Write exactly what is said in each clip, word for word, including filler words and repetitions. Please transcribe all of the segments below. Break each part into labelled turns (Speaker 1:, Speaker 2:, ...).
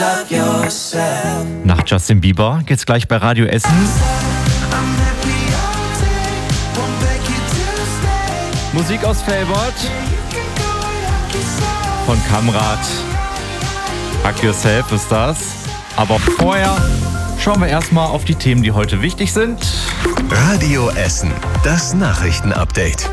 Speaker 1: Nach Justin Bieber geht's gleich bei Radio Essen. Musik aus Felbert von Kamrat. Hug Yourself ist das. Aber vorher schauen wir erstmal auf die Themen, die heute wichtig sind.
Speaker 2: Radio Essen, das Nachrichtenupdate.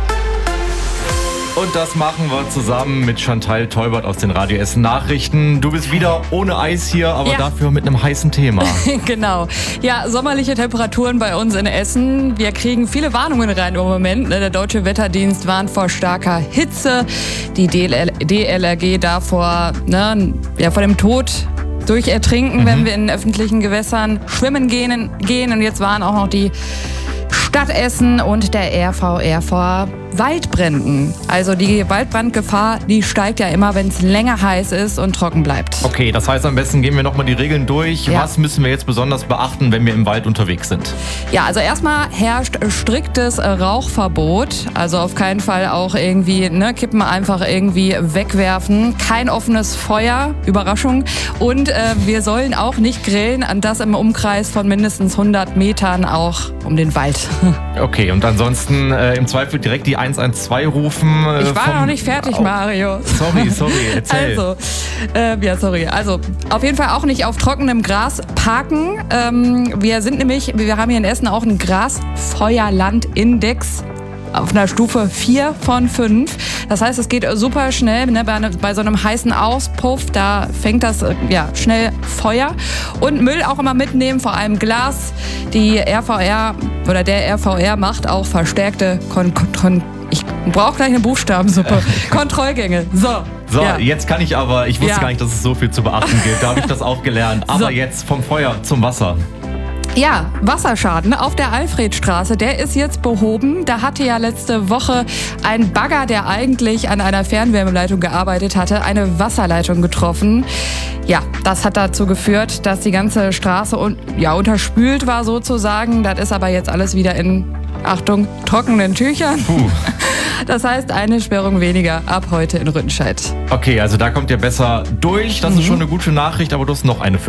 Speaker 1: Und das machen wir zusammen mit Chantal Teubert aus den Radio Essen Nachrichten. Du bist wieder ohne Eis hier, aber ja, dafür mit einem heißen Thema.
Speaker 3: Genau. Ja, sommerliche Temperaturen bei uns in Essen. Wir kriegen viele Warnungen rein im Moment. Der Deutsche Wetterdienst warnt vor starker Hitze. Die D L R G davor, ne, ja, vor dem Tod durch Ertrinken, mhm. wenn wir in öffentlichen Gewässern schwimmen gehen. gehen. Und jetzt waren auch noch die Stadt Essen und der R V R vor Waldbränden. Also die Waldbrandgefahr, die steigt ja immer, wenn es länger heiß ist und trocken bleibt.
Speaker 1: Okay, das heißt, am besten gehen wir nochmal die Regeln durch. Ja. Was müssen wir jetzt besonders beachten, wenn wir im Wald unterwegs sind?
Speaker 3: Ja, also erstmal herrscht striktes Rauchverbot. Also auf keinen Fall auch irgendwie ne, Kippen einfach irgendwie wegwerfen. Kein offenes Feuer, Überraschung. Und äh, wir sollen auch nicht grillen, und das im Umkreis von mindestens hundert Metern auch um den Wald.
Speaker 1: Okay, und ansonsten äh, im Zweifel direkt die eins eins zwei rufen. Äh,
Speaker 3: ich war noch nicht fertig, oh, Mario.
Speaker 1: Sorry, sorry, erzähl.
Speaker 3: Also, äh, ja, sorry. Also, auf jeden Fall auch nicht auf trockenem Gras parken. Ähm, wir sind nämlich, wir haben hier in Essen auch einen Grasfeuerland-Index auf einer Stufe vier von fünf. Das heißt, es geht super schnell. Ne? Bei, bei so einem heißen Auspuff, da fängt das ja, schnell Feuer. Und Müll auch immer mitnehmen, vor allem Glas. Die R V R oder der R V R macht auch verstärkte Kon- Kon- ich brauche gleich eine Buchstabensuppe. Kontrollgänge. So.
Speaker 1: So,
Speaker 3: ja.
Speaker 1: Jetzt kann ich aber, ich wusste
Speaker 3: ja.
Speaker 1: gar nicht, dass es so viel zu beachten gibt. Da habe ich das auch gelernt. Aber so. Jetzt vom Feuer zum Wasser.
Speaker 3: Ja, Wasserschaden auf der Alfredstraße, der ist jetzt behoben. Da hatte ja letzte Woche ein Bagger, der eigentlich an einer Fernwärmeleitung gearbeitet hatte, eine Wasserleitung getroffen. Ja, das hat dazu geführt, dass die ganze Straße un- ja, unterspült war sozusagen. Das ist aber jetzt alles wieder in, Achtung, trockenen Tüchern.
Speaker 1: Puh.
Speaker 3: Das heißt, eine Sperrung weniger ab heute in Rüttenscheid.
Speaker 1: Okay, also da kommt ihr besser durch. Das mhm. ist schon eine gute Nachricht, aber du hast noch eine für